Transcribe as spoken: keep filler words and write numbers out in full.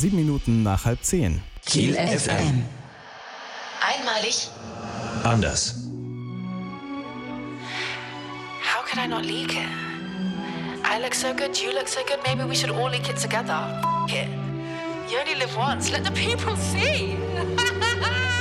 Sieben Minuten nach halb zehn. Kiel F M. Einmalig. Anders. How could I not leak it? I look so good, you look so good, maybe we should all leak it together. F it. You only live once, let the people see.